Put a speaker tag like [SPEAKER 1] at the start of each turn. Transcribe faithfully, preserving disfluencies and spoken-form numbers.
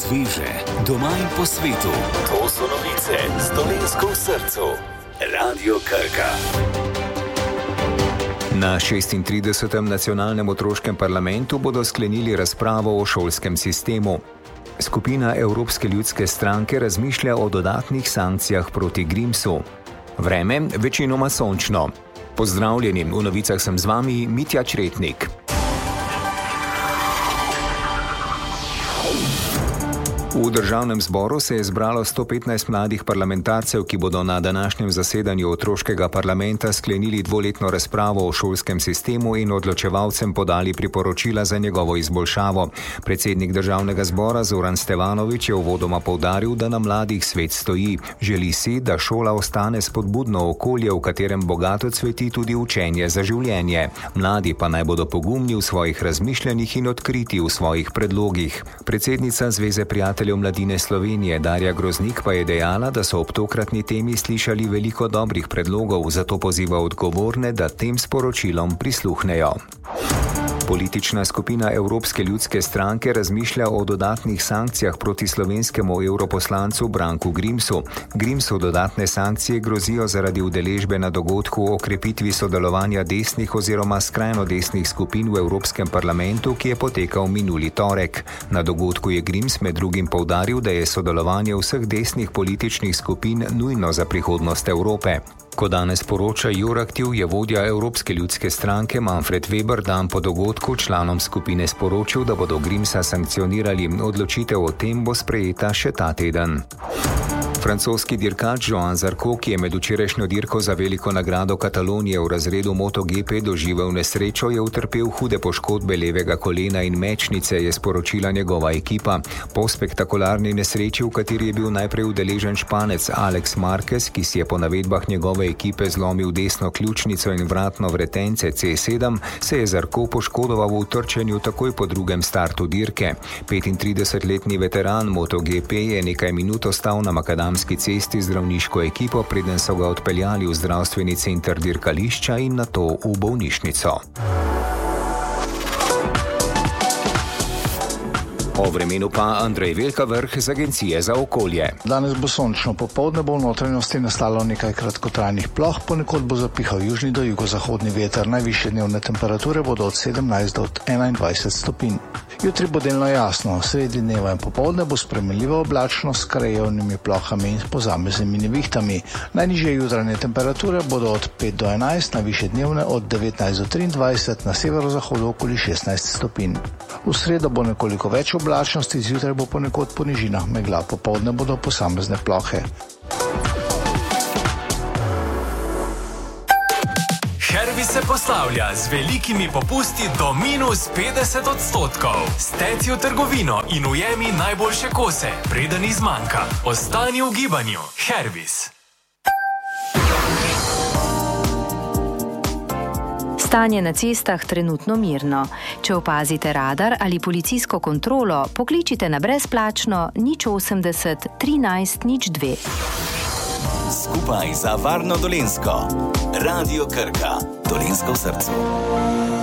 [SPEAKER 1] sveže, doma in po svetu. To so novice z Dolenjsko v srcu. Radio Krka. Na šestintridesetem nacionalnem otroškem parlamentu bodo sklenili razpravo o šolskem sistemu. Skupina Evropske ljudske stranke razmišlja o dodatnih sankcijah proti Grimsu. Vreme večinoma sončno. Pozdravljeni, v novicah sem z vami Mitja Čretnik. V državnem zboru se je zbralo sto petnajst mladih parlamentarcev, ki bodo na današnjem zasedanju otroškega parlamenta sklenili dvoletno razpravo o šolskem sistemu in odločevalcem podali priporočila za njegovo izboljšavo. Predsednik državnega zbora Zoran Stevanović je uvodoma poudaril, da na mladih svet stoji. Želi si, da šola ostane spodbudno okolje, v katerem bogato cveti tudi učenje za življenje. Mladi pa naj bodo pogumni v svojih razmišljanjih in odkriti v svojih predlogih. Predsednica Zveze prijateljev Mladine Slovenije Darja Groznik pa je dejala, da so ob tokratni temi slišali veliko dobrih predlogov, zato poziva odgovorne, da tem sporočilom prisluhnejo. Politična skupina Evropske ljudske stranke razmišlja o dodatnih sankcijah proti slovenskemu europoslancu Branku Grimsu. Grimsu dodatne sankcije grozijo zaradi udeležbe na dogodku o krepitvi sodelovanja desnih oziroma skrajno desnih skupin v Evropskem parlamentu, ki je potekal minuli torek. Na dogodku je Grims med drugim poudaril, da je sodelovanje vseh desnih političnih skupin nujno za prihodnost Evrope. Ko danes poroča Euraktiv, je vodja Evropske ljudske stranke Manfred Weber dan po dogodku članom skupine sporočil, da bodo Grimsa sankcionirali. Odločitev o tem bo sprejeta še ta teden. Francoski dirkač Joan Zarco, ki je med včerajšnjo dirko za veliko nagrado Katalonije v razredu MotoGP doživel nesrečo, je utrpel hude poškodbe levega kolena in mečnice, je sporočila njegova ekipa. Po spektakularni nesreči, v kateri je bil najprej udeležen Španec Alex Marquez, ki si je po navedbah njegove ekipe zlomil desno ključnico in vratno vretence C sedem, se je Zarco poškodoval v trčenju takoj po drugem startu dirke. petintridesetletni veteran MotoGP je nekaj minut ostal na makadamski cesti z zdravniško ekipo, preden so ga odpeljali v zdravstveni center dirkališča in nato v bolnišnico. O vremenu pa Andrej Velkavrh z Agencije za okolje.
[SPEAKER 2] Danes bo sončno, popoldne bo v notranjosti nastalo nekaj kratkotrajnih ploh, ponekod bo zapihal južni do jugozahodni veter. Najvišje dnevne temperature bodo od sedemnajst do enaindvajset stopinj. Jutri bo delno jasno, sredi dneva in popoldne bo spremenljivo oblačno s krajevnimi plohami in posameznimi nevihtami. Najnižje jutranje temperature bodo od pet do enajst, najvišje dnevne od devetnajst do triindvajset, na severozahodu okoli šestnajst stopinj. V sredo bo nekoliko več oblačnosti, zjutraj bo ponekod po nižinah megla, popoldne bodo posamezne plohe.
[SPEAKER 3] Hervis se poslavlja z velikimi popusti do minus petdeset odstotkov. Steci v trgovino in ujemi najboljše kose, preden izmanjka. Ostani v gibanju. Hervis.
[SPEAKER 4] Stanje na cestah trenutno mirno. Če opazite radar ali policijsko kontrolo, pokličite na brezplačno nič osemdeset trinajst nič dve.
[SPEAKER 1] Skupaj za varno Dolenjsko. Radio Krka. Dolenjsko v srcu.